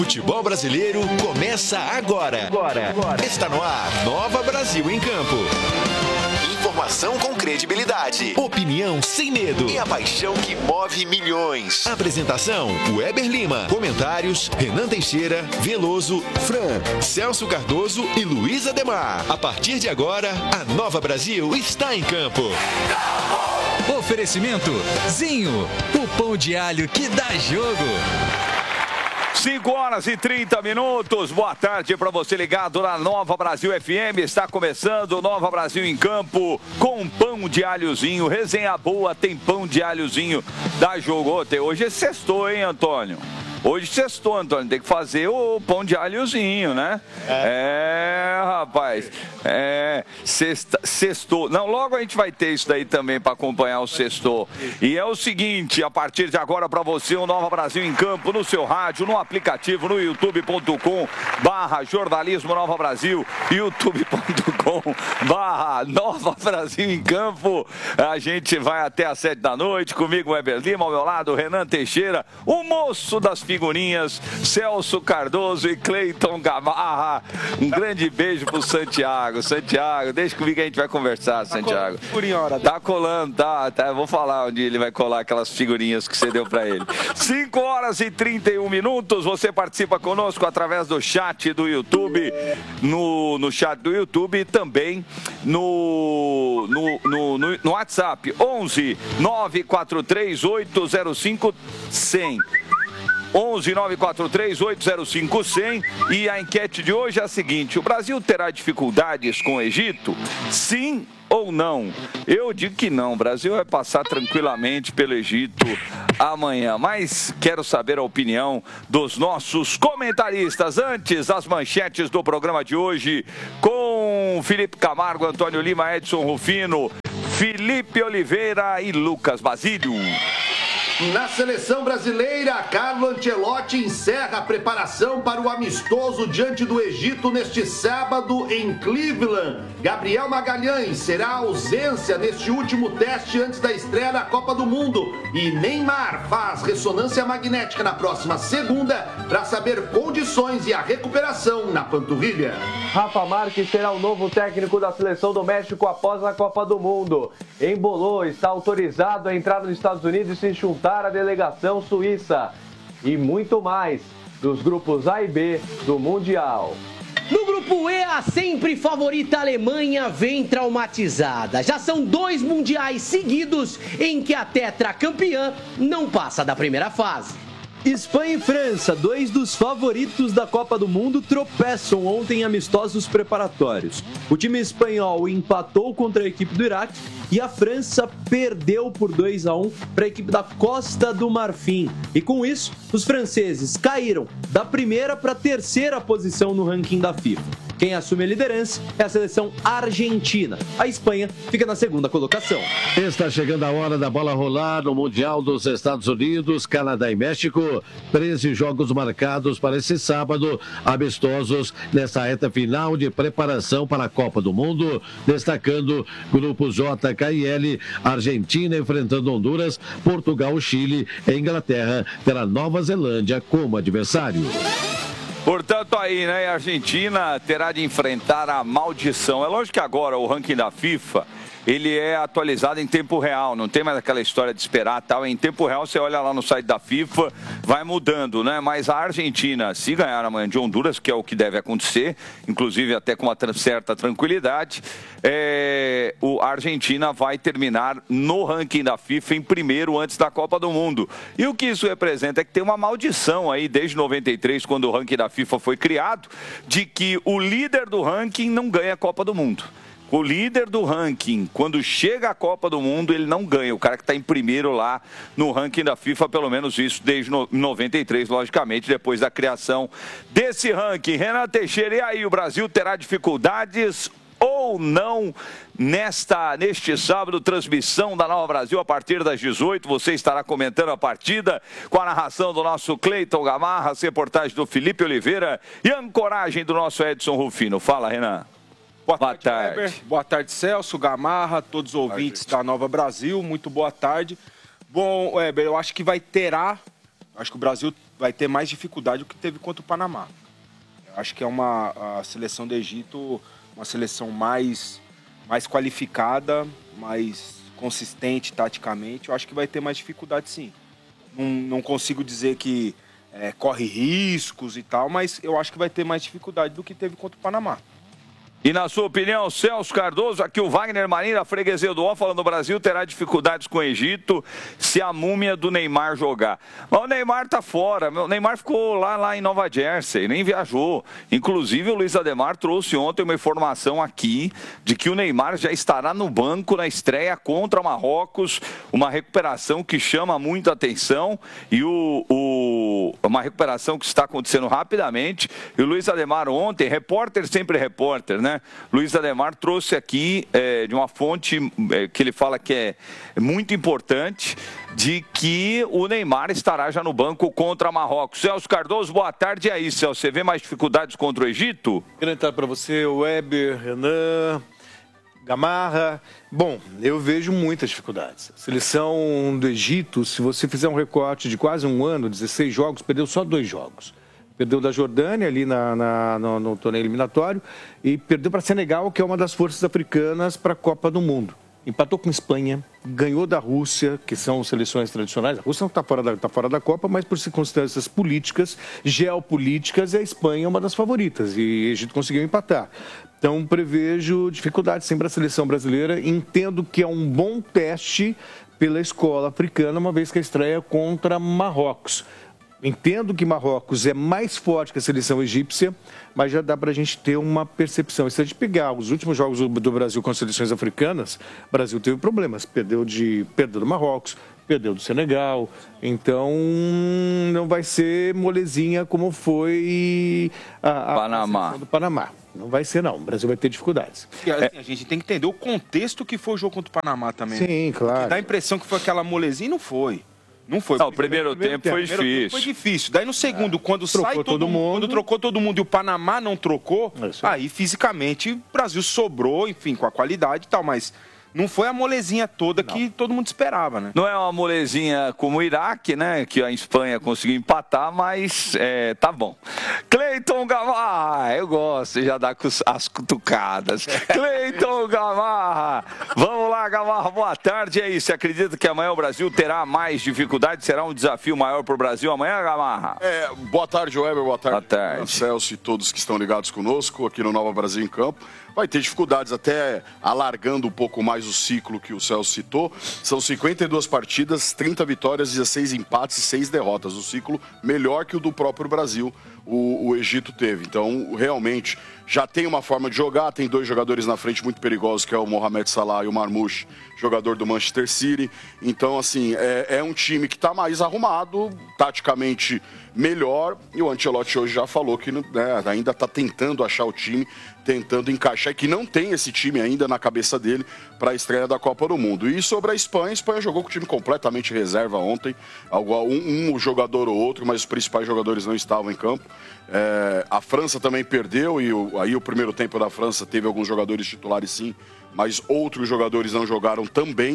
Futebol brasileiro começa agora. Está no ar, Nova Brasil em Campo. Informação com credibilidade. Opinião sem medo. E a paixão que move milhões. Apresentação, Weber Lima. Comentários, Renan Teixeira, Veloso, Fran, Celso Cardoso e Luiz Ademar. A partir de agora, a Nova Brasil está em campo. Oferecimento, Zinho, o pão de alho que dá jogo. 5h30. Boa tarde para você ligado na Nova Brasil FM. Está começando o Nova Brasil em Campo com pão de alhozinho. Resenha boa, tem pão de alhozinho da jogo. Hoje é sextou, hein, Antônio? Hoje sextou, Antônio. Tem que fazer o pão de alhozinho, né? Rapaz. Sextou. Não, logo a gente vai ter isso daí também para acompanhar o sextou. E é o seguinte, a partir de agora para você, o Nova Brasil em Campo, no seu rádio, no aplicativo, no youtube.com/jornalismo Nova Brasil, youtube.com/Nova Brasil em Campo. A gente vai até às 7 da noite, comigo, Weber Lima, ao meu lado, Renan Teixeira, o moço das figurinhas, Celso Cardoso e Cleiton Gamarra. Um grande beijo pro Santiago. Santiago, deixa comigo que a gente vai conversar, Santiago. Tá colando, tá. Eu vou falar onde ele vai colar aquelas figurinhas que você deu pra ele. 5h31. Você participa conosco através do chat do YouTube, no chat do YouTube e também no WhatsApp. 11 943 805 100. 11 943 805 100. E a enquete de hoje é a seguinte: o Brasil terá dificuldades com o Egito? Sim ou não? Eu digo que não. O Brasil vai passar tranquilamente pelo Egito amanhã. Mas quero saber a opinião dos nossos comentaristas. Antes, as manchetes do programa de hoje com Felipe Camargo, Antônio Lima, Edson Rufino, Felipe Oliveira e Lucas Basílio. Na seleção brasileira, Carlo Ancelotti encerra a preparação para o amistoso diante do Egito neste sábado em Cleveland. Gabriel Magalhães será a ausência neste último teste antes da estreia da Copa do Mundo. E Neymar faz ressonância magnética na próxima segunda para saber condições e a recuperação na panturrilha. Rafa Marques será o novo técnico da seleção do México após a Copa do Mundo. Embolou, está autorizado a entrar nos Estados Unidos e se juntar à delegação suíça. E muito mais dos grupos A e B do Mundial. No grupo E, a sempre favorita Alemanha vem traumatizada. Já são 2 mundiais seguidos em que a tetracampeã não passa da primeira fase. Espanha e França, 2 dos favoritos da Copa do Mundo, tropeçam ontem em amistosos preparatórios. O time espanhol empatou contra a equipe do Iraque e a França perdeu por 2-1 para a equipe da Costa do Marfim. E com isso, os franceses caíram da primeira para a terceira posição no ranking da FIFA. Quem assume a liderança é a seleção argentina. A Espanha fica na segunda colocação. Está chegando a hora da bola rolar no Mundial dos Estados Unidos, Canadá e México. 13 jogos marcados para esse sábado, amistosos nessa reta final de preparação para a Copa do Mundo, destacando grupos J, K e L, Argentina enfrentando Honduras, Portugal, Chile e Inglaterra terá Nova Zelândia como adversário. Portanto, aí, né, a Argentina terá de enfrentar a maldição. É lógico que agora o ranking da FIFA, ele é atualizado em tempo real, não tem mais aquela história de esperar tal. Em tempo real, você olha lá no site da FIFA, vai mudando, né? Mas a Argentina, se ganhar amanhã de Honduras, que é o que deve acontecer, inclusive até com uma certa tranquilidade, a Argentina vai terminar no ranking da FIFA em primeiro antes da Copa do Mundo. E o que isso representa é que tem uma maldição aí desde 93, quando o ranking da FIFA foi criado, de que o líder do ranking não ganha a Copa do Mundo. O líder do ranking, quando chega a Copa do Mundo, ele não ganha. O cara que está em primeiro lá no ranking da FIFA, pelo menos isso desde 93, logicamente, depois da criação desse ranking. Renan Teixeira, e aí, o Brasil terá dificuldades ou não neste sábado, transmissão da Nova Brasil a partir das 18. Você estará comentando a partida com a narração do nosso Cleiton Gamarra, reportagem do Felipe Oliveira e a ancoragem do nosso Edson Rufino. Fala, Renan. Boa tarde, Weber. Boa tarde, Celso, Gamarra, todos os ouvintes da Nova Brasil. Muito boa tarde. Bom, Weber, eu acho que acho que o Brasil vai ter mais dificuldade do que teve contra o Panamá. Eu acho que é a seleção do Egito, uma seleção mais qualificada, mais consistente taticamente. Eu acho que vai ter mais dificuldade, sim. Não consigo dizer que corre riscos e tal, mas eu acho que vai ter mais dificuldade do que teve contra o Panamá. E na sua opinião, Celso Cardoso, aqui o Wagner Marinho da Freguesia do O, falando o Brasil terá dificuldades com o Egito se a múmia do Neymar jogar. Mas o Neymar tá fora, o Neymar ficou lá em Nova Jersey, nem viajou. Inclusive o Luiz Ademar trouxe ontem uma informação aqui de que o Neymar já estará no banco na estreia contra Marrocos, uma recuperação que chama muita atenção e uma recuperação que está acontecendo rapidamente. E o Luiz Ademar ontem, repórter sempre repórter, né? Luiz Ademar trouxe aqui de uma fonte que ele fala que é muito importante, de que o Neymar estará já no banco contra Marrocos. Celso Cardoso, boa tarde. E aí, Celso, você vê mais dificuldades contra o Egito? Grande tarde para você, Weber, Renan, Gamarra. Bom, eu vejo muitas dificuldades. A seleção do Egito, se você fizer um recorte de quase um ano, 16 jogos, perdeu só 2 jogos. Perdeu da Jordânia ali no torneio eliminatório e perdeu para Senegal, que é uma das forças africanas para a Copa do Mundo. Empatou com a Espanha, ganhou da Rússia, que são seleções tradicionais. A Rússia não está fora da Copa, mas por circunstâncias políticas, geopolíticas, a Espanha é uma das favoritas e o Egito conseguiu empatar. Então, prevejo dificuldades sempre para a seleção brasileira. Entendo que é um bom teste pela escola africana, uma vez que a estreia é contra Marrocos. Entendo que Marrocos é mais forte que a seleção egípcia, mas já dá para a gente ter uma percepção. E se a gente pegar os últimos jogos do Brasil com as seleções africanas, o Brasil teve problemas. Perdeu do Marrocos, perdeu do Senegal. Então, não vai ser molezinha como foi a seleção do Panamá. Não vai ser, não. O Brasil vai ter dificuldades. E assim, a gente tem que entender o contexto que foi o jogo contra o Panamá também. Sim, claro. Porque dá a impressão que foi aquela molezinha e não foi. Não foi. Não, o primeiro tempo foi difícil. Foi difícil. Daí no segundo, quando sai todo mundo, quando trocou todo mundo e o Panamá não trocou, aí fisicamente o Brasil sobrou, enfim, com a qualidade e tal, mas não foi a molezinha toda que todo mundo esperava, né? Não é uma molezinha como o Iraque, né? Que a Espanha conseguiu empatar, mas tá bom. Cleiton Gamarra, eu gosto de já dar as cutucadas. Cleiton Gamarra, vamos lá, Gamarra, boa tarde. E aí, você acredita que amanhã o Brasil terá mais dificuldade? Será um desafio maior para o Brasil amanhã, Gamarra? Boa tarde, Weber, boa tarde. Celso e todos que estão ligados conosco aqui no Nova Brasil em Campo. Vai ter dificuldades, até alargando um pouco mais o ciclo que o Celso citou. São 52 partidas, 30 vitórias, 16 empates e 6 derrotas. O ciclo melhor que o do próprio Brasil, o Egito teve. Então, realmente, já tem uma forma de jogar. Tem 2 jogadores na frente muito perigosos, que é o Mohamed Salah e o Marmoush, jogador do Manchester City. Então, assim, é um time que está mais arrumado, taticamente melhor. E o Ancelotti hoje já falou que ainda está tentando achar o time, tentando encaixar, e que não tem esse time ainda na cabeça dele para a estreia da Copa do Mundo. E sobre a Espanha jogou com o time completamente reserva ontem, um jogador ou outro, mas os principais jogadores não estavam em campo. A França também perdeu, e aí o primeiro tempo da França teve alguns jogadores titulares sim, mas outros jogadores não jogaram também.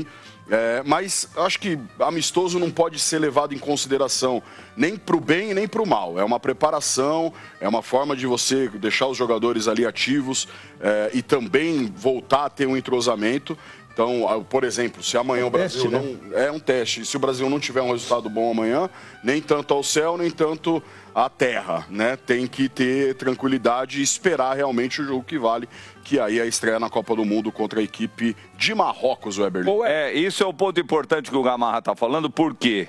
Mas acho que amistoso não pode ser levado em consideração nem para o bem nem para o mal. É uma preparação, é uma forma de você deixar os jogadores ali ativos e também voltar a ter um entrosamento. Então, por exemplo, se amanhã o Brasil é um teste, se o Brasil não tiver um resultado bom amanhã, nem tanto ao céu, nem tanto à terra, né? Tem que ter tranquilidade e esperar realmente o jogo que vale, que aí é a estreia na Copa do Mundo contra a equipe de Marrocos, Weber. Isso é o ponto importante que o Gamarra está falando, porque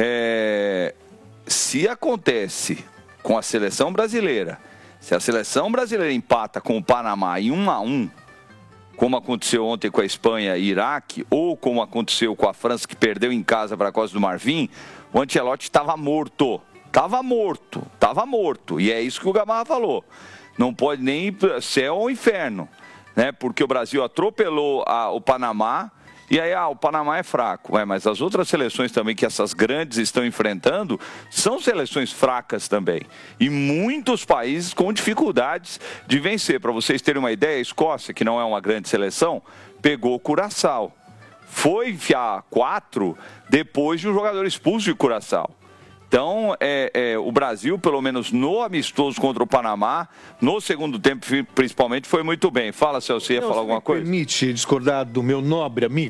se acontece com a seleção brasileira, se a seleção brasileira empata com o Panamá em 1-1, como aconteceu ontem com a Espanha e Iraque, ou como aconteceu com a França, que perdeu em casa para a Costa do Marfim, o Ancelotti estava morto. Estava morto. E é isso que o Gamarra falou. Não pode nem ir céu ou inferno, né? Porque o Brasil atropelou o Panamá, e aí o Panamá é fraco. Mas as outras seleções também que essas grandes estão enfrentando são seleções fracas também. E muitos países com dificuldades de vencer. Para vocês terem uma ideia, a Escócia, que não é uma grande seleção, pegou o Curaçao. Foi enfiar 4 depois de um jogador expulso de Curaçao. Então, o Brasil, pelo menos no amistoso contra o Panamá, no segundo tempo, principalmente, foi muito bem. Fala, Celso, ia falar alguma coisa? Permite discordar do meu nobre amigo?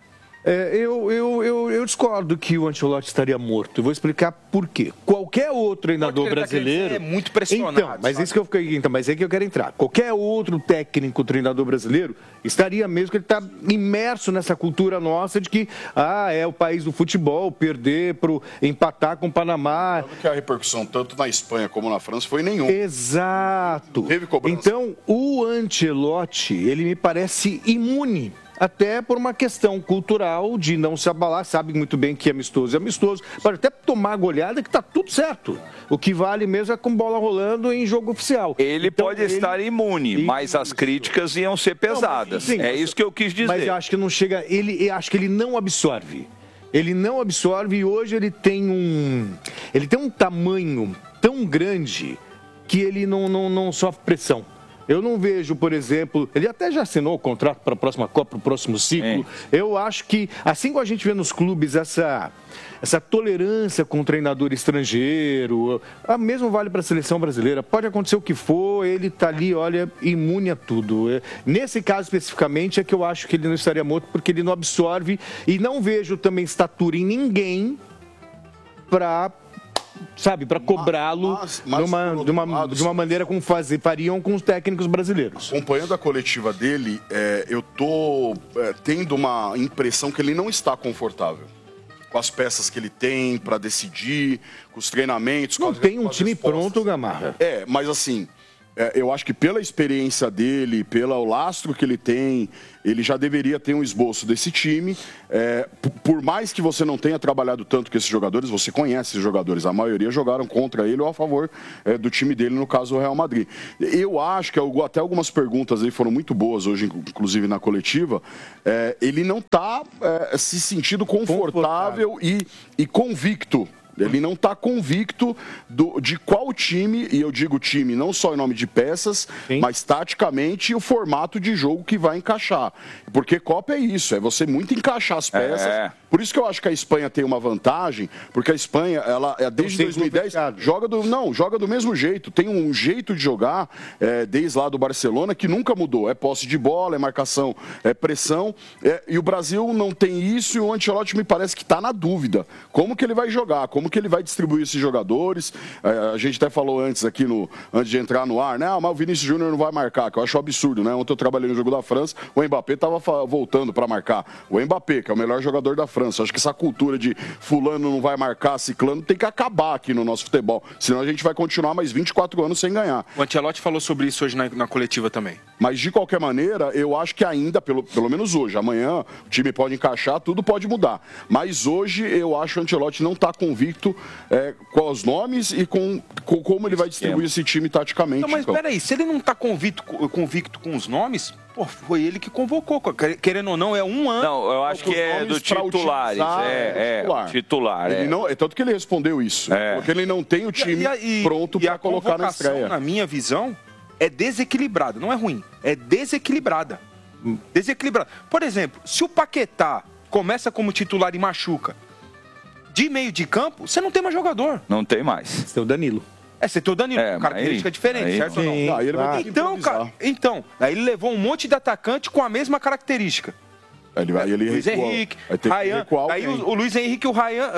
Eu discordo que o Ancelotti estaria morto. Eu vou explicar por quê. Qualquer outro treinador brasileiro... É muito pressionado. Então, mas isso que eu fiquei... Então, mas é que eu quero entrar. Qualquer outro técnico, treinador brasileiro, estaria mesmo que ele está imerso nessa cultura nossa de que é o país do futebol, perder pro empatar com o Panamá. Sabe que a repercussão, tanto na Espanha como na França, foi nenhuma. Exato. Teve cobrança. Então, o Ancelotti, ele me parece imune. Até por uma questão cultural de não se abalar, sabe muito bem que amistoso é amistoso, pode até tomar a goleada que tá tudo certo. O que vale mesmo é com bola rolando em jogo oficial. Ele pode estar imune, mas as críticas iam ser pesadas. É isso que eu quis dizer. Mas eu acho que não chega, eu acho que ele não absorve. Ele não absorve e hoje ele tem um tamanho tão grande que ele não sofre pressão. Eu não vejo, por exemplo, ele até já assinou o contrato para a próxima Copa, para o próximo ciclo. Eu acho que, assim como a gente vê nos clubes essa tolerância com o treinador estrangeiro, mesmo vale para a seleção brasileira. Pode acontecer o que for, ele está ali, olha, imune a tudo. Nesse caso especificamente é que eu acho que ele não estaria morto porque ele não absorve e não vejo também estatura em ninguém para cobrá-lo de uma maneira como fariam com os técnicos brasileiros. Acompanhando a coletiva dele, eu tô tendo uma impressão que ele não está confortável com as peças que ele tem para decidir, com os treinamentos. Não tem um time pronto, Gamarra. Mas assim, eu acho que pela experiência dele, pelo lastro que ele tem, ele já deveria ter um esboço desse time. Por mais que você não tenha trabalhado tanto com esses jogadores, você conhece esses jogadores. A maioria jogaram contra ele ou a favor do time dele, no caso o Real Madrid. Eu acho que até algumas perguntas aí foram muito boas hoje, inclusive na coletiva. Ele não está se sentindo confortável e convicto. Ele não está convicto de qual time, e eu digo time não só em nome de peças, mas taticamente o formato de jogo que vai encaixar. Porque Copa é isso, é você muito encaixar as peças. Por isso que eu acho que a Espanha tem uma vantagem, porque a Espanha, ela desde 2010, joga do mesmo jeito. Tem um jeito de jogar, desde lá do Barcelona, que nunca mudou. É posse de bola, é marcação, é pressão. E o Brasil não tem isso e o Ancelotti me parece que está na dúvida. Como que ele vai jogar? Como que ele vai distribuir esses jogadores? A gente até falou antes aqui, antes de entrar no ar, né? Mas o Vinícius Júnior não vai marcar, que eu acho absurdo, né? Ontem eu trabalhei no jogo da França, o Mbappé estava voltando para marcar. O Mbappé, que é o melhor jogador da França. Acho que essa cultura de fulano não vai marcar, ciclano, tem que acabar aqui no nosso futebol. Senão a gente vai continuar mais 24 anos sem ganhar. O Ancelotti falou sobre isso hoje na coletiva também. Mas, de qualquer maneira, eu acho que ainda, pelo menos hoje, amanhã o time pode encaixar, tudo pode mudar. Mas hoje eu acho que o Ancelotti não está convicto com os nomes e com como ele vai distribuir esse time taticamente. Não, mas peraí, se ele não está convicto com os nomes, foi ele que convocou. Querendo ou não, é um ano. Não, eu acho que é do titulares. Titular. Ele não, tanto que ele respondeu isso. Porque ele não tem o time pronto para colocar na estreia. Na minha visão, é desequilibrada. Não é ruim, é desequilibrada. Desequilibrada. Por exemplo, se o Paquetá começa como titular e machuca, de meio de campo, você não tem mais jogador. Não tem mais. Você tem o Danilo. Você tem o Danilo, característica diferente, certo ou não? Ele vai ter que então, aí ele levou um monte de atacante com a mesma característica. Luiz Henrique, Ryan. Aí o Luiz Henrique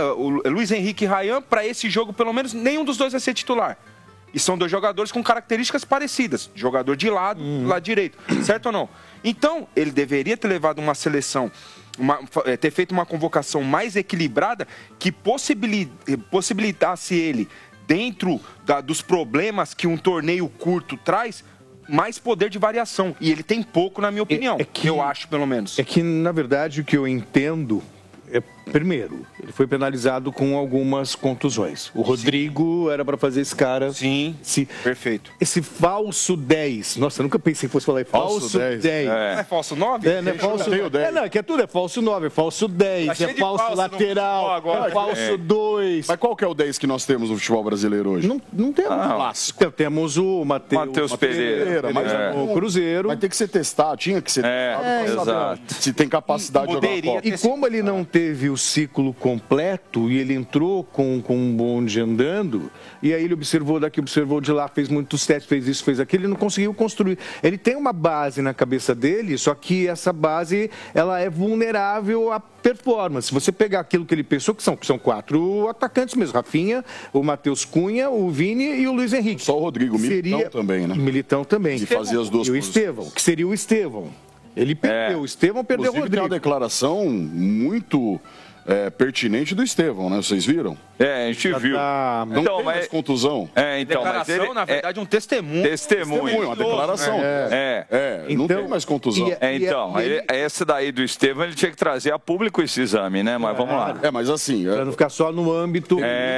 e o Ryan, para esse jogo, pelo menos, nenhum dos dois vai ser titular. E são dois jogadores com características parecidas. Jogador de lado, lado direito. Certo ou não? Então, ele deveria ter levado uma seleção, ter feito uma convocação mais equilibrada que possibilitasse ele, dentro dos problemas que um torneio curto traz, mais poder de variação. E ele tem pouco, na minha opinião. Eu acho, pelo menos. É que, na verdade, o que eu entendo primeiro, ele foi penalizado com algumas contusões. O Rodrigo era para fazer esse cara... Sim, perfeito. Esse falso 10. Nossa, eu nunca pensei que fosse falar falso 10. Não é falso 9? Não é falso 10. Não, é que tudo é falso 9, é falso 10, é falso lateral, é falso 2. Mas qual que é o 10 que nós temos no futebol brasileiro hoje? Não temos. Temos o Matheus Pereira, mas o Cruzeiro. Vai ter que ser testado, tinha que ser testado. Exato. Se tem capacidade de jogar a Copa. E como ele não teve o ciclo completo e ele entrou com um bonde andando, e aí ele observou daqui, observou de lá, fez muitos testes, fez isso, fez aquilo, ele não conseguiu construir. Ele tem uma base na cabeça dele, só que essa base ela é vulnerável à performance. Se você pegar aquilo que ele pensou, que são 4 atacantes mesmo, Rafinha, o Matheus Cunha, o Vini e o Luiz Henrique. Só o Rodrigo, Militão também, né? Militão também. E fazia as duas e o Estevão, que seria o Estevão. Ele perdeu, o Estevão perdeu o Rodrigo. Tem uma declaração muito pertinente do Estevão, né? Vocês viram? A gente viu. Não tem mais contusão. Declaração, na verdade, um testemunho. Uma declaração. Não tem mais contusão. Essa daí do Estevão, ele tinha que trazer a público esse exame, né? Mas vamos lá. Mas assim... Para não ficar só no âmbito...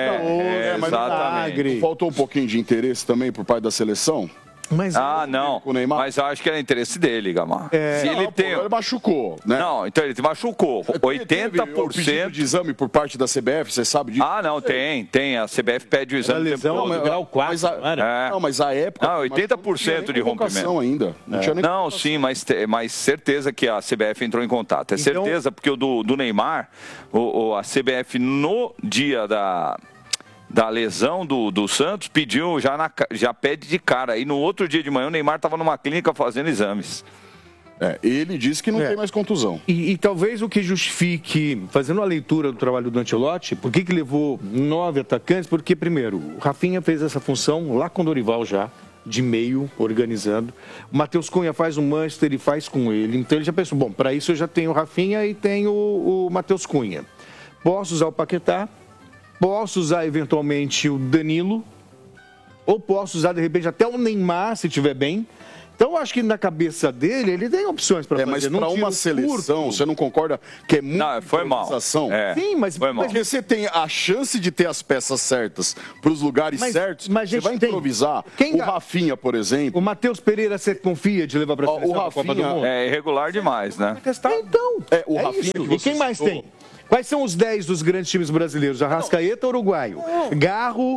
Exatamente. Faltou um pouquinho de interesse também por parte da seleção? Mas mas eu acho que era interesse dele, Gamar. Se ele ele machucou, né? Não, então ele machucou. 80%. De exame por parte da CBF, você sabe disso? Tem. A CBF pede o exame. A lesão, grau 4, mas a época... 80% de rompimento. Ainda. Não, sim, mas certeza que a CBF entrou em contato. Certeza, porque o do Neymar, a CBF no dia da lesão do Santos, pediu, já pede de cara. Aí no outro dia de manhã o Neymar estava numa clínica fazendo exames. Ele disse que não tem mais contusão. E talvez o que justifique, fazendo a leitura do trabalho do Ancelotti, por que levou 9 atacantes? Porque, primeiro, o Rafinha fez essa função lá com o Dorival já, de meio, organizando. O Matheus Cunha faz o Manchester e faz com ele. Então ele já pensou, bom, para isso eu já tenho o Rafinha e tenho o Matheus Cunha. Posso usar o Paquetá, posso usar eventualmente o Danilo, ou posso usar de repente até o Neymar, se estiver bem. Então, eu acho que na cabeça dele, ele tem opções para fazer. Mas para uma seleção, você não concorda que é muita improvisação? Sim, mas... Porque você tem a chance de ter as peças certas para os lugares certos, você vai improvisar. O Rafinha, por exemplo... O Matheus Pereira, você confia de levar para a seleção da Copa do Mundo? É irregular demais, né? Então, o Rafinha isso. E quem mais tem? Quais são os 10 dos grandes times brasileiros? Arrascaeta, uruguaio. Garro,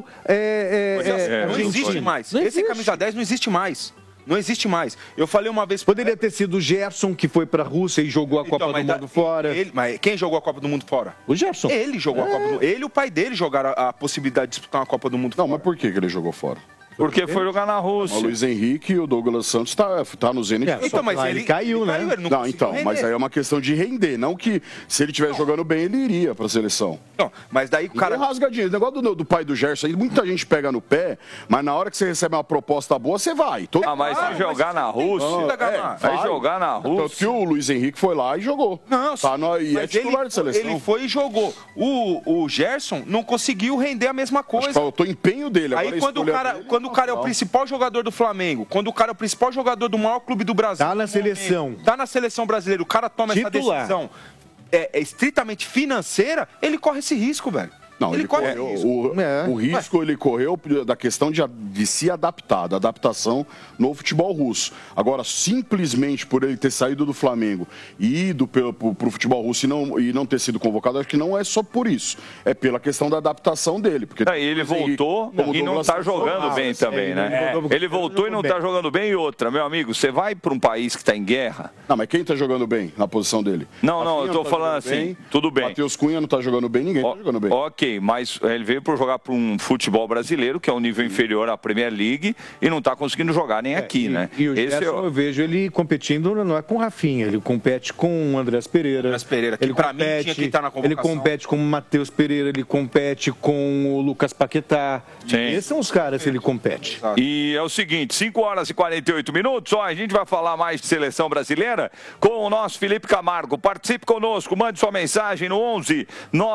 não existe mais. Esse camisa 10 não existe mais. Não existe mais. Eu falei uma vez... Poderia ter sido o Gerson, que foi pra Rússia e jogou a Copa do Mundo fora. Mas quem jogou a Copa do Mundo fora? O Gerson. Ele jogou a Copa do Mundo. Ele e o pai dele jogaram a possibilidade de disputar uma Copa do Mundo fora. Não, mas por que ele jogou fora? Porque foi jogar na Rússia. O Luiz Henrique e o Douglas Santos tá no Zenit. Então, mas ele caiu, né? Não, então, mas aí é uma questão de render. Não que se ele estiver jogando bem, ele iria pra seleção. Não, mas daí o cara... rasgadinho. O negócio do pai do Gerson aí, muita gente pega no pé, mas na hora que você recebe uma proposta boa, você vai. Mas se jogar na Rússia... Vai jogar na Rússia... Tanto que o Luiz Henrique foi lá e jogou. Não, e é titular de seleção. Ele foi e jogou. O Gerson não conseguiu render a mesma coisa. Faltou empenho dele. Aí quando o cara é o principal jogador do Flamengo, quando o cara é o principal jogador do maior clube do Brasil... Tá na seleção. Tá na seleção brasileira, o cara toma essa decisão estritamente financeira, ele corre esse risco, velho. Não, ele correu o risco, ele correu da questão de se adaptar, da adaptação no futebol russo. Agora, simplesmente por ele ter saído do Flamengo e ido pro futebol russo e não ter sido convocado, acho que não é só por isso. É pela questão da adaptação dele. Porque ele voltou e não tá jogando bem também, né? Ele voltou e não tá jogando bem. E outra, meu amigo, você vai para um país que tá em guerra... Não, mas quem tá jogando bem na posição dele? Não, eu tô falando assim, tudo bem. Matheus Cunha não tá jogando bem, ninguém tá jogando bem. Ok, mas ele veio para jogar para um futebol brasileiro, que é um nível inferior à Premier League, e não está conseguindo jogar nem aqui, né? E o Gerson, eu vejo ele competindo, não é com o Rafinha, ele compete com o Andrés Pereira. Que para mim tinha que estar na convocação. Ele compete com o Matheus Pereira, ele compete com o Lucas Paquetá. Sim. Esses são os caras que ele compete. E é o seguinte, 5 horas e 48 minutos, a gente vai falar mais de seleção brasileira com o nosso Felipe Camargo. Participe conosco, mande sua mensagem no 11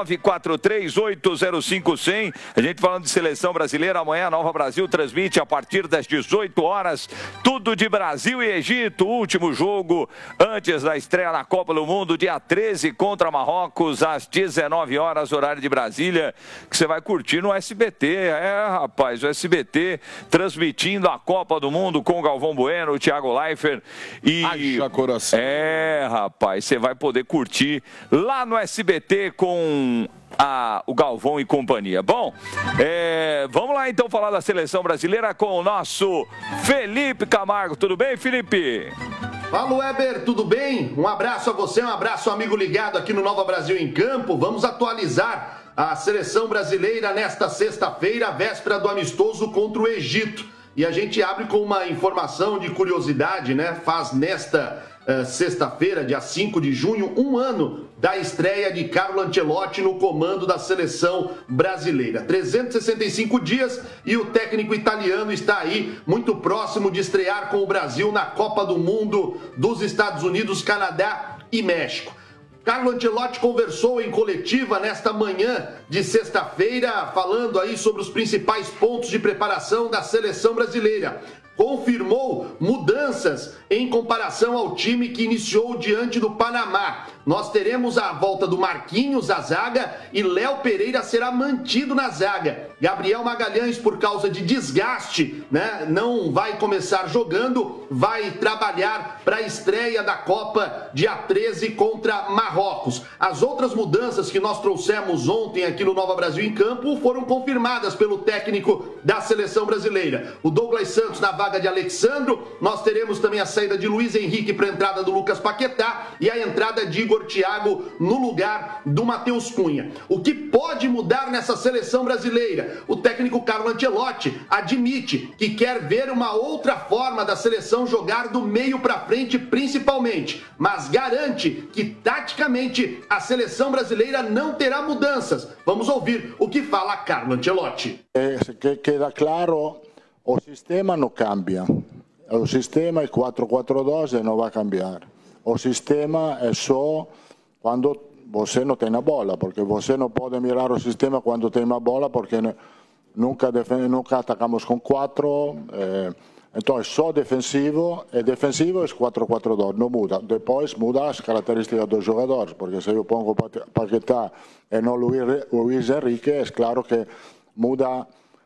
943 805 100. A gente falando de seleção brasileira, amanhã a Nova Brasil transmite a partir das 18 horas, tudo de Brasil e Egito, último jogo antes da estreia na Copa do Mundo, dia 13 contra Marrocos, às 19 horas, horário de Brasília, que você vai curtir no SBT. Rapaz, o SBT transmitindo a Copa do Mundo com o Galvão Bueno, o Thiago Leifert e... Haja coração. Rapaz, você vai poder curtir lá no SBT com o Galvão e companhia. Bom, vamos lá então falar da seleção brasileira com o nosso Felipe Camargo. Tudo bem, Felipe? Fala, Weber, tudo bem? Um abraço a você, um abraço amigo ligado aqui no Nova Brasil em Campo. Vamos atualizar a seleção brasileira nesta sexta-feira, véspera do amistoso contra o Egito. E a gente abre com uma informação de curiosidade, né? Faz nesta sexta-feira, dia 5 de junho, um ano da estreia de Carlo Ancelotti no comando da seleção brasileira. 365 dias e o técnico italiano está aí muito próximo de estrear com o Brasil na Copa do Mundo dos Estados Unidos, Canadá e México. Carlo Ancelotti conversou em coletiva nesta manhã de sexta-feira, falando aí sobre os principais pontos de preparação da seleção brasileira. Confirmou mudanças em comparação ao time que iniciou diante do Panamá. Nós teremos a volta do Marquinhos à zaga e Léo Pereira será mantido na zaga. Gabriel Magalhães, por causa de desgaste, né, não vai começar jogando, vai trabalhar para a estreia da Copa dia 13 contra Marrocos. As outras mudanças que nós trouxemos ontem aqui no Nova Brasil em Campo foram confirmadas pelo técnico da seleção brasileira. O Douglas Santos na vaga de Alexandro, nós teremos também a saída de Luiz Henrique para a entrada do Lucas Paquetá e a entrada de Igor Thiago no lugar do Matheus Cunha. O que pode mudar nessa seleção brasileira? O técnico Carlo Ancelotti admite que quer ver uma outra forma da seleção jogar do meio para frente principalmente, mas garante que taticamente a seleção brasileira não terá mudanças. Vamos ouvir o que fala Carlo Ancelotti. Queda claro, o sistema não cambia. O sistema é 4-4-2 e não vai cambiar. O sistema é só quando você não tem a bola, porque você não pode mirar o sistema quando tem a bola, porque nunca atacamos com 4, então é só defensivo, e defensivo é 4-4-2, não muda. Depois muda as características dos jogadores, porque se eu pongo Paquetá e não Luiz Henrique, é claro que muda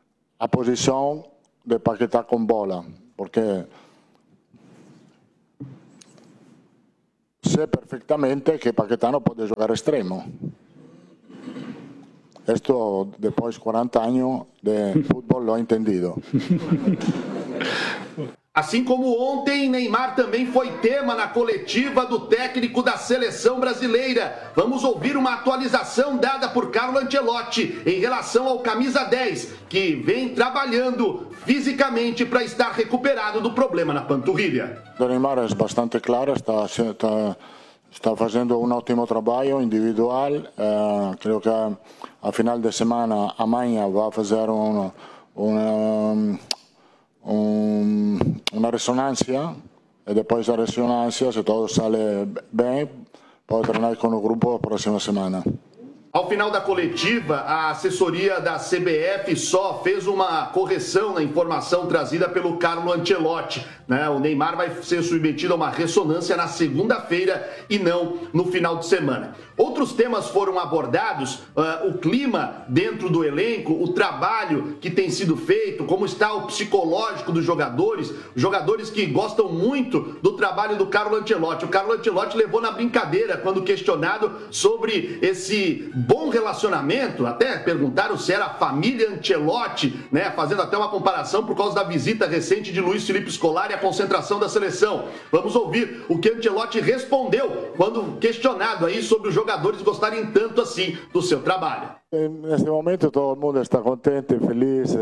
a posição de Paquetá com bola, porque sé perfectamente que Paquetá no puede jugar extremo. Esto después de 40 años de fútbol lo he entendido. Assim como ontem, Neymar também foi tema na coletiva do técnico da seleção brasileira. Vamos ouvir uma atualização dada por Carlo Ancelotti em relação ao camisa 10, que vem trabalhando fisicamente para estar recuperado do problema na panturrilha. O Neymar é bastante claro, está fazendo um ótimo trabalho individual. Creio que a final de semana, amanhã, vai fazer una ressonância, e depois da ressonância, se tudo sale bem, pode treinar com o grupo a próxima semana. Ao final da coletiva, a assessoria da CBF só fez uma correção na informação trazida pelo Carlo Ancelotti, né? O Neymar vai ser submetido a uma ressonância na segunda-feira e não no final de semana. Outros temas foram abordados, o clima dentro do elenco, o trabalho que tem sido feito, como está o psicológico dos jogadores que gostam muito do trabalho do Carlo Ancelotti. O Carlo Ancelotti levou na brincadeira quando questionado sobre esse bom relacionamento, até perguntaram se era a família Ancelotti, né, fazendo até uma comparação por causa da visita recente de Luiz Felipe Scolari à concentração da seleção. Vamos ouvir o que Ancelotti respondeu quando questionado aí sobre os jogadores gostarem tanto assim do seu trabalho. Neste momento todo mundo está contente, feliz,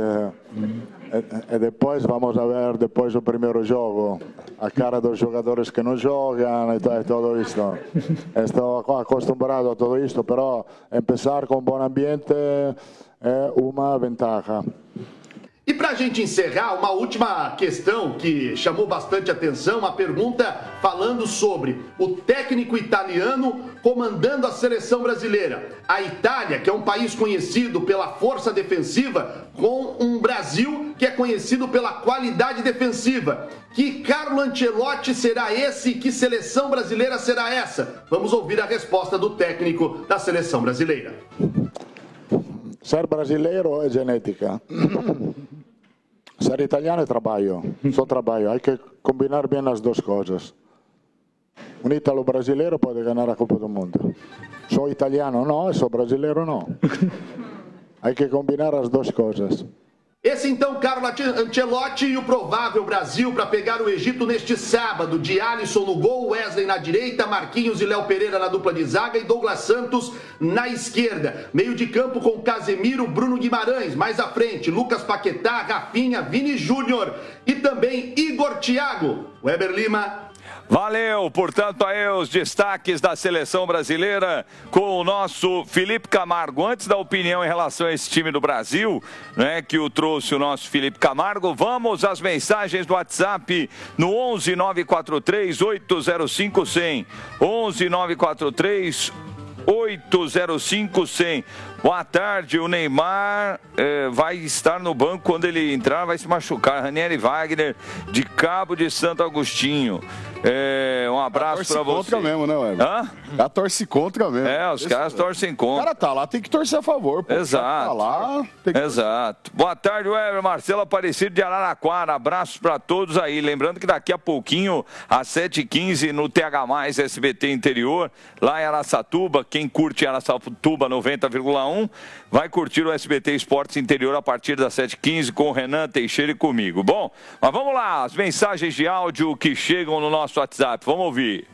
e depois vamos a ver, depois do primeiro jogo, a cara dos jogadores que não jogam e tudo isso. Estou acostumado a tudo isto, però começar com um bom ambiente é uma vantagem. E para a gente encerrar, uma última questão que chamou bastante atenção, uma pergunta falando sobre o técnico italiano comandando a seleção brasileira. A Itália, que é um país conhecido pela força defensiva, com um Brasil que é conhecido pela qualidade defensiva. Que Carlo Ancelotti será esse? Que seleção brasileira será essa? Vamos ouvir a resposta do técnico da seleção brasileira. Ser brasileiro é genética. Ser italiano é trabalho. Só trabalho. Há que combinar bem as duas coisas. Um ítalo brasileiro pode ganhar a Copa do Mundo. Sou italiano não, sou brasileiro não. Há que combinar as duas coisas. Esse então, Carlo Ancelotti e o provável Brasil para pegar o Egito neste sábado. De Alisson no gol, Wesley na direita, Marquinhos e Léo Pereira na dupla de zaga e Douglas Santos na esquerda. Meio de campo com Casemiro, Bruno Guimarães. Mais à frente, Lucas Paquetá, Rafinha, Vini Júnior e também Igor Thiago. Weber Lima. Valeu, portanto, aí os destaques da seleção brasileira com o nosso Felipe Camargo. Antes da opinião em relação a esse time do Brasil, né, que o trouxe o nosso Felipe Camargo, vamos às mensagens do WhatsApp no 11 943 805 100. 11 943 805 100. Boa tarde, o Neymar vai estar no banco quando ele entrar, vai se machucar. Ranieri Wagner, de Cabo de Santo Agostinho. Um abraço pra você. Contra mesmo, né, Weber? Hã? A torce contra mesmo. Os caras torcem contra. O cara tá lá, tem que torcer a favor. Pô. Exato. Tá lá, tem que... Exato. Boa tarde, Weber. Marcelo Aparecido de Araraquara. Abraços pra todos aí. Lembrando que daqui a pouquinho, às 7h15, no TH+, SBT Interior, lá em Araçatuba, quem curte Araçatuba 90,1, vai curtir o SBT Esportes Interior a partir das 7h15 com o Renan Teixeira e comigo. Bom, mas vamos lá, as mensagens de áudio que chegam no nosso WhatsApp. Vamos ouvir.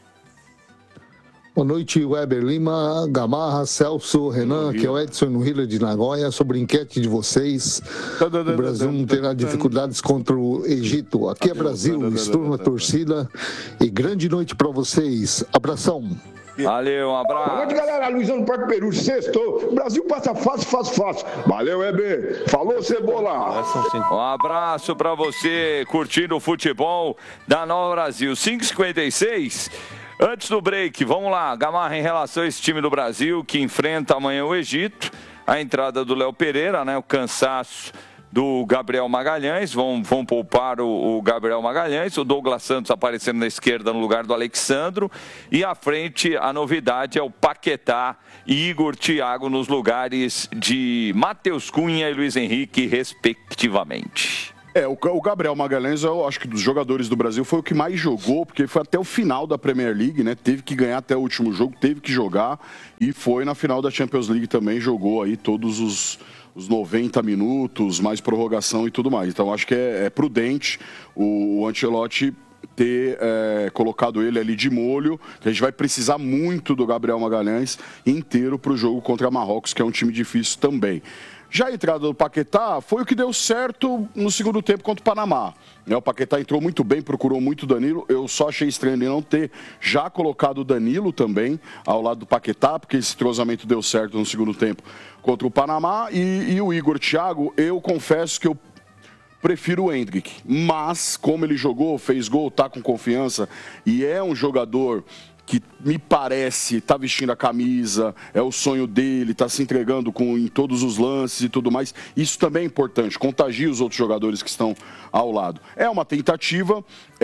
Boa noite, Weber Lima, Gamarra, Celso, Renan, que é o Edson no Rio de Nagoya, sobre a enquete de vocês. O Brasil não terá dificuldades contra o Egito. Aqui é Brasil, estou na torcida e grande noite para vocês. Abração. Valeu, um abraço. Boa noite, galera. Luizão do Parque Peru, sextou. O Brasil passa fácil. Valeu, Weber. Falou, Cebola. Um abraço pra você, curtindo o futebol da Nova Brasil. 5h56. Antes do break, vamos lá. Gamarra, em relação a esse time do Brasil que enfrenta amanhã o Egito, a entrada do Léo Pereira, né? O cansaço do Gabriel Magalhães, vão poupar o Gabriel Magalhães, o Douglas Santos aparecendo na esquerda no lugar do Alexandro, e à frente a novidade é o Paquetá e Igor Thiago nos lugares de Matheus Cunha e Luiz Henrique, respectivamente. O Gabriel Magalhães, eu acho que dos jogadores do Brasil foi o que mais jogou, porque foi até o final da Premier League, né? Teve que ganhar até o último jogo, teve que jogar, e foi na final da Champions League também, jogou aí todos os 90 minutos, mais prorrogação e tudo mais. Então acho que é prudente o Ancelotti ter colocado ele ali de molho, que a gente vai precisar muito do Gabriel Magalhães inteiro para o jogo contra Marrocos, que é um time difícil também. Já a entrada do Paquetá foi o que deu certo no segundo tempo contra o Panamá. O Paquetá entrou muito bem, procurou muito o Danilo. Eu só achei estranho ele não ter já colocado o Danilo também ao lado do Paquetá, porque esse entrosamento deu certo no segundo tempo contra o Panamá. E o Igor Thiago, eu confesso que eu prefiro o Endrick. Mas, como ele jogou, fez gol, tá com confiança e é um jogador que me parece está vestindo a camisa, é o sonho dele, está se entregando em todos os lances e tudo mais. Isso também é importante, contagia os outros jogadores que estão ao lado. É uma tentativa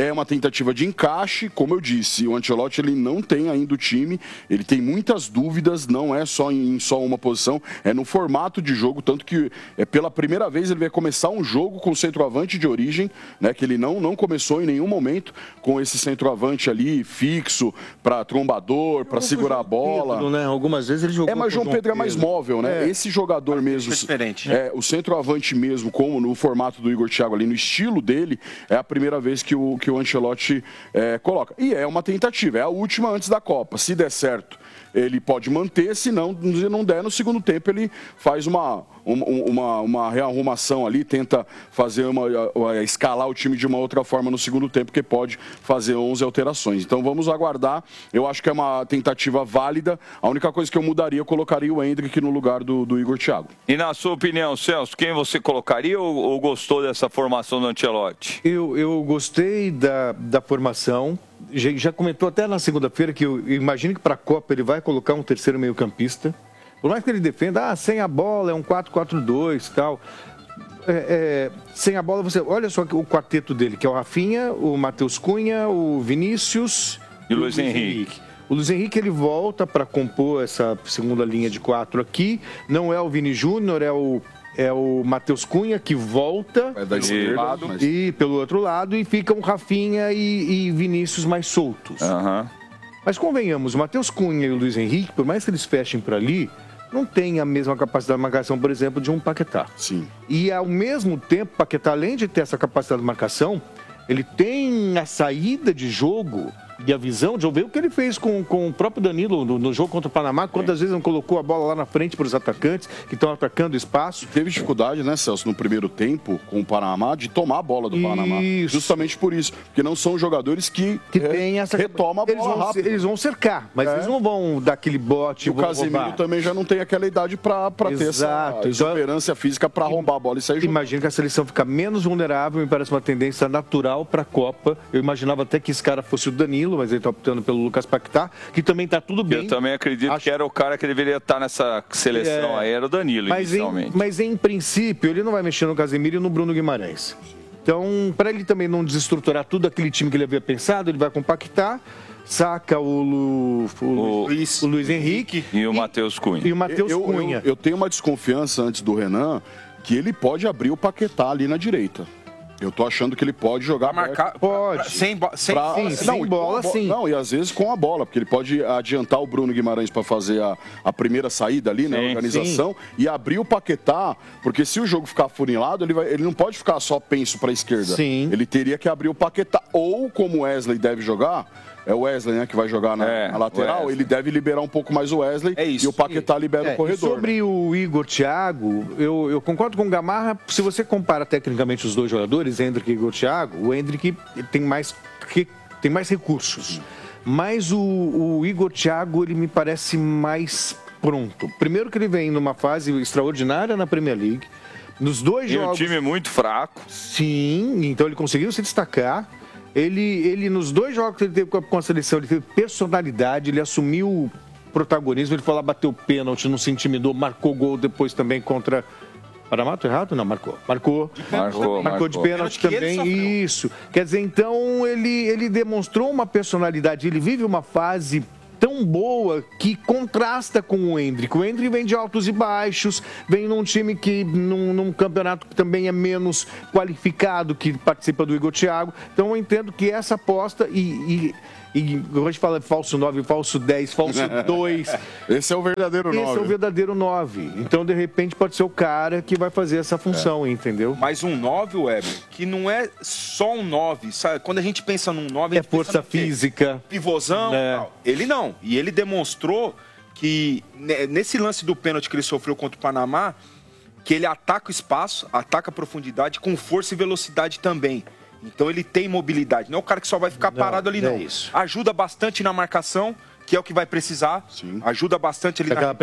de encaixe, como eu disse, o Ancelotti ele não tem ainda o time, ele tem muitas dúvidas, não é só em uma posição, é no formato de jogo, tanto que pela primeira vez ele vai começar um jogo com centroavante de origem, né, que ele não começou em nenhum momento com esse centroavante ali fixo para trombador, para segurar a bola. Pedro, né? Algumas vezes ele jogou. Mas João Pedro é mais móvel, né? Esse jogador mesmo. É diferente. O centroavante mesmo, como no formato do Igor Thiago ali, no estilo dele, é a primeira vez que o Ancelotti coloca. E é uma tentativa, é a última antes da Copa. Se der certo, ele pode manter, se não der, no segundo tempo ele faz uma rearrumação ali, tenta fazer escalar o time de uma outra forma no segundo tempo, que pode fazer 11 alterações. Então vamos aguardar, eu acho que é uma tentativa válida, a única coisa que eu mudaria, eu colocaria o Endrick no lugar do Igor Thiago. E na sua opinião, Celso, quem você colocaria ou gostou dessa formação do Ancelotti? Eu gostei da formação. Já comentou até na segunda-feira que eu imagino que para a Copa ele vai colocar um terceiro meio-campista. Por mais que ele defenda, sem a bola é um 4-4-2 e tal. Sem a bola, você olha só o quarteto dele, que é o Rafinha, o Matheus Cunha, o Vinícius e o Luiz Henrique. O Luiz Henrique ele volta para compor essa segunda linha de 4 aqui. Não é o Vini Júnior, é o Matheus Cunha que volta e pelo outro lado e ficam Rafinha e Vinícius mais soltos. Uhum. Mas convenhamos, o Matheus Cunha e o Luiz Henrique, por mais que eles fechem para ali, não tem a mesma capacidade de marcação, por exemplo, de um Paquetá. Sim. E, ao mesmo tempo, o Paquetá, além de ter essa capacidade de marcação, ele tem a saída de jogo e a visão de jogo. Ver o que ele fez com o próprio Danilo no jogo contra o Panamá, quantas vezes não colocou a bola lá na frente para os atacantes que estão atacando o espaço. Teve dificuldade, né, Celso, no primeiro tempo com o Panamá, de tomar a bola do Panamá. Justamente por isso, porque não são jogadores que tem essa retomam a bola rápido. Eles vão cercar, mas eles não vão dar aquele bote. E o Casemiro também já não tem aquela idade para ter essa exuberância física para arrombar a bola e sair jogando. Imagino que a seleção fica menos vulnerável, me parece uma tendência natural para a Copa. Eu imaginava até que esse cara fosse o Danilo, mas ele está optando pelo Lucas Paquetá, que também está tudo bem. Eu também acredito que era o cara que deveria estar nessa seleção aí, era o Danilo, inicialmente. Mas em princípio, ele não vai mexer no Casemiro e no Bruno Guimarães. Então, para ele também não desestruturar tudo aquele time que ele havia pensado, ele vai compactar, saca o Luiz Henrique e o Matheus Cunha. Eu tenho uma desconfiança antes do Renan que ele pode abrir o Paquetá ali na direita. Eu tô achando que ele pode jogar... Pode. Sem bola, sim. Não, e às vezes com a bola, porque ele pode adiantar o Bruno Guimarães para fazer a primeira saída ali, na organização, e abrir o Paquetá, porque se o jogo ficar afunilado, ele não pode ficar só penso para a esquerda. Sim. Ele teria que abrir o Paquetá, ou como o Wesley deve jogar... É o Wesley, né, que vai jogar na lateral. Ele deve liberar um pouco mais o Wesley e o Paquetá libera o corredor. Sobre o Igor Thiago, eu concordo com o Gamarra. Se você compara tecnicamente os dois jogadores, Endrick e Igor Thiago, o Endrick tem mais recursos. Mas o Igor Thiago, ele me parece mais pronto. Primeiro que ele vem numa fase extraordinária na Premier League. Nos dois jogos... E um time muito fraco. Sim, então ele conseguiu se destacar. Ele nos dois jogos que ele teve com a seleção, ele teve personalidade, ele assumiu o protagonismo, ele foi lá, bateu o pênalti, não se intimidou, marcou gol depois também contra... Panamá, tô errado? Não, marcou. Marcou de pênalti também, isso. Quer dizer, então ele demonstrou uma personalidade, ele vive uma fase tão boa que contrasta com o Endrick. O Endrick vem de altos e baixos, vem num time que num campeonato que também é menos qualificado, que participa do Igor Thiago. Então eu entendo que essa aposta e hoje fala falso 9, falso 10, falso 2. Esse é o verdadeiro 9. Esse é o verdadeiro 9. Então, de repente, pode ser o cara que vai fazer essa função, entendeu? Mas um 9, Weber, que não é só um 9. Sabe? Quando a gente pensa num 9... É força física. Pivôzão e tal. Ele não. E ele demonstrou que, nesse lance do pênalti que ele sofreu contra o Panamá, que ele ataca o espaço, ataca a profundidade com força e velocidade também. Então ele tem mobilidade. Não é o cara que só vai ficar parado ali, não. É isso. Ajuda bastante na marcação, que é o que vai precisar. Sim. Ajuda bastante ali naquele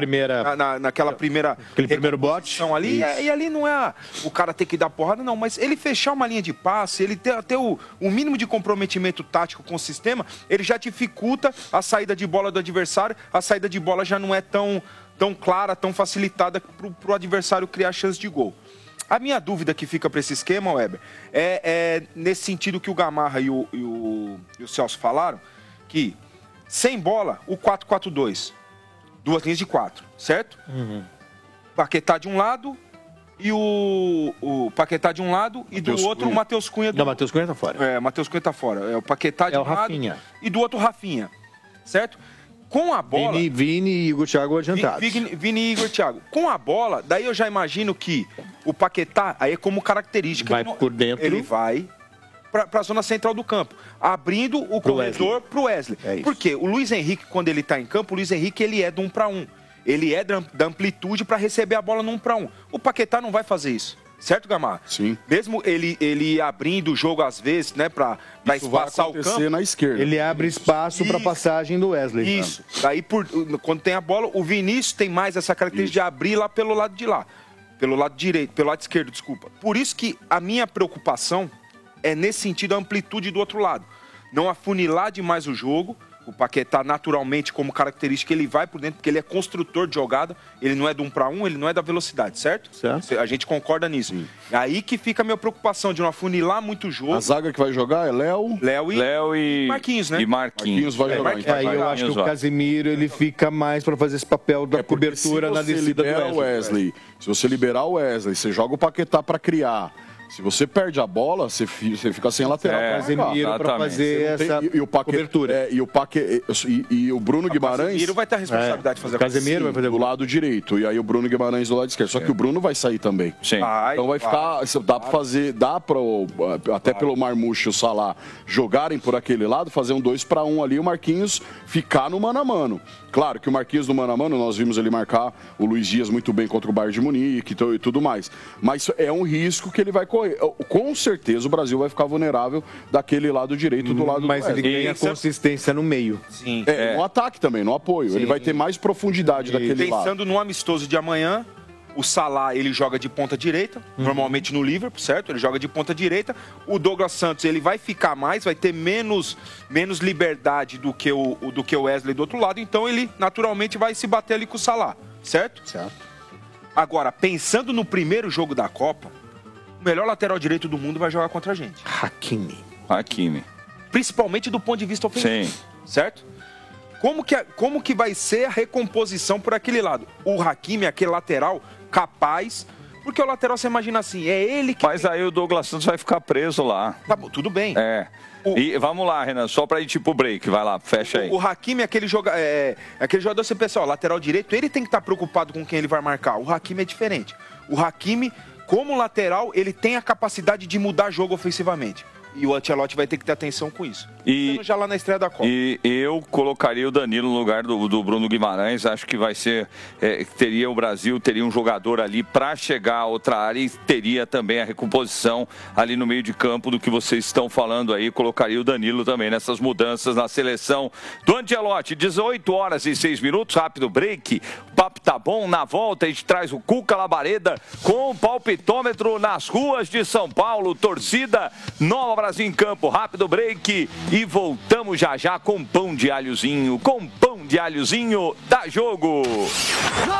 primeiro bote. Ali. E ali não é o cara ter que dar porrada, não. Mas ele fechar uma linha de passe, ele ter até o mínimo de comprometimento tático com o sistema, ele já dificulta a saída de bola do adversário. A saída de bola já não é tão clara, tão facilitada para o adversário criar chance de gol. A minha dúvida que fica para esse esquema, Weber, é nesse sentido que o Gamarra e o Celso falaram, que sem bola, o 4-4-2, duas linhas de 4, certo? Uhum. Paquetá de um lado e o Paquetá de um lado e do outro o Matheus Cunha. Não, o Matheus Cunha tá fora. Matheus Cunha tá fora. É o Paquetá de um lado Rafinha. E do outro Rafinha, certo? Com a bola... Vini e Igor Thiago adiantados. Vini e Igor Thiago. Com a bola, daí eu já imagino que o Paquetá, aí é como característica... Vai por dentro. Ele vai para a zona central do campo, abrindo o corredor para o Wesley. Porque o Luiz Henrique, quando ele está em campo, o Luiz Henrique ele é do 1 para 1. Ele é da amplitude para receber a bola no 1 para 1. O Paquetá não vai fazer isso. Certo, Gamarra? Sim. Mesmo ele abrindo o jogo às vezes, né, para espaçar o campo. Na esquerda. Ele abre espaço para passagem do Wesley. Isso. Daí, quando tem a bola, o Vinícius tem mais essa característica de abrir lá pelo lado de lá. Pelo lado direito, pelo lado esquerdo, desculpa. Por isso que a minha preocupação é nesse sentido a amplitude do outro lado. Não afunilar demais o jogo. O Paquetá, naturalmente, como característica, ele vai por dentro, porque ele é construtor de jogada, ele não é do 1 para 1, ele não é da velocidade, certo? A gente concorda nisso. Sim. É aí que fica a minha preocupação, de não afunilar muito o jogo. A zaga que vai jogar é Léo e Marquinhos, né? E Marquinhos vai jogar. Aí eu acho que o Casemiro, ele fica mais para fazer esse papel da cobertura na descida do Wesley. Se você liberar o Wesley, você joga o Paquetá para criar... Se você perde a bola, você fica sem lateral. Casemiro para fazer essa cobertura. E o Bruno Guimarães... O Casemiro vai ter a responsabilidade de fazer a Casemiro vai fazer do lado direito. E aí o Bruno Guimarães do lado esquerdo. Só que o Bruno vai sair também. Sim. Então vai ficar... Dá para até pelo Marmouche e o Salah jogarem por aquele lado, fazer um 2-1 ali, o Marquinhos ficar no mano a mano. Claro que o Marquinhos no mano a mano, nós vimos ele marcar o Luiz Dias muito bem contra o Bayern de Munique e tudo mais. Mas é um risco que ele vai correr. Com certeza o Brasil vai ficar vulnerável daquele lado direito do lado do Mas ele ganha consistência no meio. Sim. No ataque também, no apoio. Sim. Ele vai ter mais profundidade daquele lado. Pensando no amistoso de amanhã, o Salah, ele joga de ponta direita, normalmente no Liverpool, certo? Ele joga de ponta direita. O Douglas Santos, ele vai ficar mais, vai ter menos liberdade do que o Wesley do outro lado. Então, ele naturalmente vai se bater ali com o Salah, certo? Certo. Agora, pensando no primeiro jogo da Copa, o melhor lateral direito do mundo vai jogar contra a gente. Hakimi. Principalmente do ponto de vista ofensivo. Sim. Certo? Como que vai ser a recomposição por aquele lado? O Hakimi, aquele lateral, capaz... Porque o lateral, você imagina assim, é ele que... Mas aí o Douglas Santos vai ficar preso lá. Tá bom, tudo bem. E vamos lá, Renan, só pra ir tipo break, vai lá, fecha aí. O Hakimi é aquele jogador, você pensa, lateral direito, ele tem que estar preocupado com quem ele vai marcar. O Hakimi é diferente. O Hakimi, como lateral, ele tem a capacidade de mudar jogo ofensivamente. E o Ancelotti vai ter que ter atenção com isso. Já lá na estreia da Copa. E eu colocaria o Danilo no lugar do Bruno Guimarães. Acho que vai ser... o Brasil teria um jogador ali para chegar a outra área e teria também a recomposição ali no meio de campo do que vocês estão falando aí. Colocaria o Danilo também nessas mudanças na seleção do Ancelotti. 18h06, rápido break. O papo tá bom. Na volta a gente traz o Cuca Labareda com o palpitômetro nas ruas de São Paulo. Torcida Nova Brasil em Campo, rápido break e voltamos já com pão de alhozinho, da Jogo.